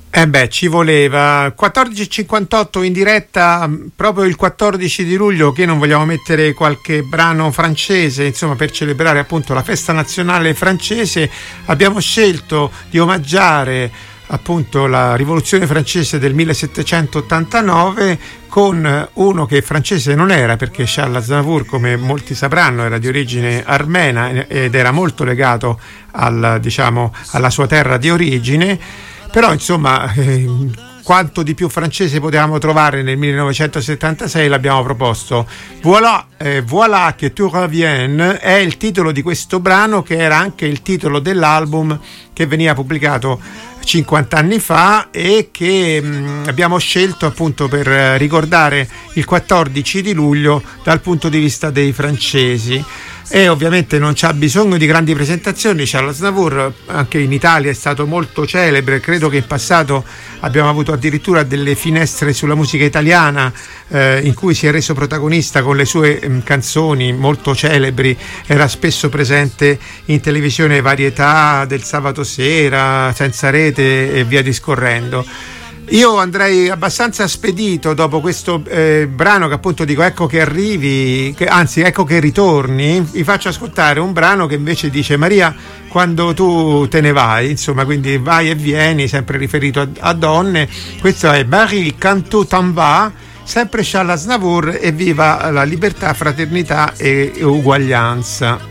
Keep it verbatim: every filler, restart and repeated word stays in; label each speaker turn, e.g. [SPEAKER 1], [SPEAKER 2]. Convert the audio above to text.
[SPEAKER 1] Eh beh, ci voleva. quattordici e cinquantotto in diretta, proprio il quattordici di luglio, che non vogliamo mettere qualche brano francese, insomma, per celebrare appunto la festa nazionale francese, abbiamo scelto di omaggiare appunto la rivoluzione francese del millesettecentottantanove con uno che francese non era, perché Charles Aznavour, come molti sapranno, era di origine armena ed era molto legato al, diciamo, alla sua terra di origine. Però insomma, eh, quanto di più francese potevamo trovare nel millenovecentosettantasei l'abbiamo proposto. Voilà, eh, voilà que tu reviens è il titolo di questo brano, che era anche il titolo dell'album che veniva pubblicato cinquanta anni fa e che mh, abbiamo scelto appunto per ricordare il quattordici di luglio dal punto di vista dei francesi. E ovviamente non c'ha bisogno di grandi presentazioni. Charles Aznavour anche in Italia è stato molto celebre, credo che in passato abbiamo avuto addirittura delle finestre sulla musica italiana eh, in cui si è reso protagonista con le sue mh, canzoni molto celebri, era spesso presente in televisione varietà del sabato sera, Senza Rete e via discorrendo. Io andrei abbastanza spedito dopo questo eh, brano che appunto dico ecco che arrivi, che, anzi ecco che ritorni. Vi faccio ascoltare un brano che invece dice Maria quando tu te ne vai, insomma, quindi vai e vieni, sempre riferito a, a donne. Questo è Marie quand tu t'en vas, sempre Charles Aznavour, e viva la libertà, fraternità e, e uguaglianza.